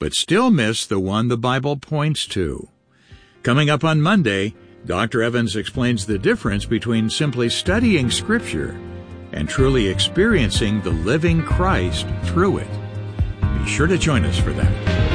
but still miss the one the Bible points to. Coming up on Monday, Dr. Evans explains the difference between simply studying Scripture and truly experiencing the living Christ through it. Be sure to join us for that.